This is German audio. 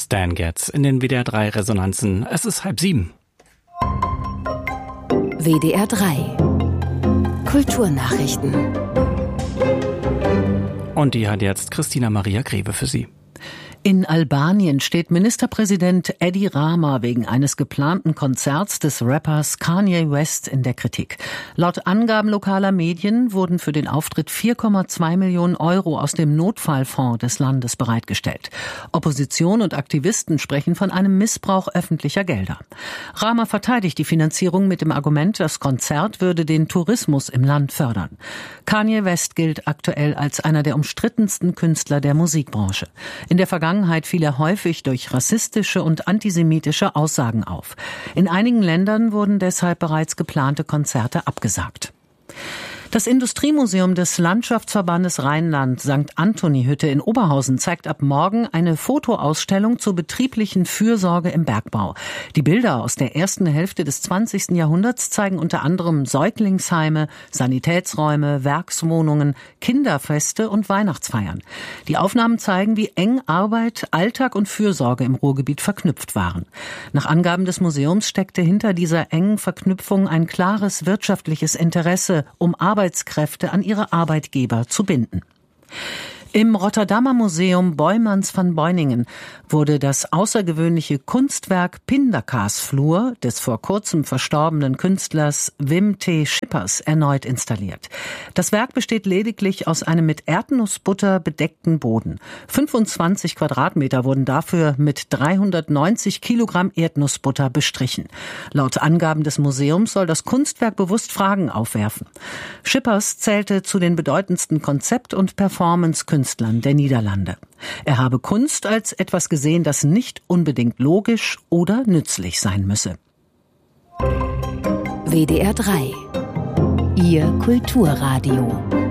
Stan Getz in den WDR 3 Resonanzen. Es ist 6:30. WDR 3 Kulturnachrichten. Und die hat jetzt Christina Maria Greve für Sie. In Albanien steht Ministerpräsident Edi Rama wegen eines geplanten Konzerts des Rappers Kanye West in der Kritik. Laut Angaben lokaler Medien wurden für den Auftritt 4,2 Millionen Euro aus dem Notfallfonds des Landes bereitgestellt. Opposition und Aktivisten sprechen von einem Missbrauch öffentlicher Gelder. Rama verteidigt die Finanzierung mit dem Argument, das Konzert würde den Tourismus im Land fördern. Kanye West gilt aktuell als einer der umstrittensten Künstler der Musikbranche. In der Vergangenheit fiel er häufig durch rassistische und antisemitische Aussagen auf. In einigen Ländern wurden deshalb bereits geplante Konzerte abgesagt. Das Industriemuseum des Landschaftsverbandes Rheinland St. Antoni-Hütte in Oberhausen zeigt ab morgen eine Fotoausstellung zur betrieblichen Fürsorge im Bergbau. Die Bilder aus der ersten Hälfte des 20. Jahrhunderts zeigen unter anderem Säuglingsheime, Sanitätsräume, Werkswohnungen, Kinderfeste und Weihnachtsfeiern. Die Aufnahmen zeigen, wie eng Arbeit, Alltag und Fürsorge im Ruhrgebiet verknüpft waren. Nach Angaben des Museums steckte hinter dieser engen Verknüpfung ein klares wirtschaftliches Interesse, um Arbeitskräfte an ihre Arbeitgeber zu binden. Im Rotterdamer Museum Boijmans van Beuningen wurde das außergewöhnliche Kunstwerk Pindakaasvloer des vor kurzem verstorbenen Künstlers Wim T. Schippers erneut installiert. Das Werk besteht lediglich aus einem mit Erdnussbutter bedeckten Boden. 25 Quadratmeter wurden dafür mit 390 Kilogramm Erdnussbutter bestrichen. Laut Angaben des Museums soll das Kunstwerk bewusst Fragen aufwerfen. Schippers zählte zu den bedeutendsten Konzept- und Performance-Künstlern der Niederlande. Er habe Kunst als etwas gesehen, das nicht unbedingt logisch oder nützlich sein müsse. WDR 3 Ihr Kulturradio.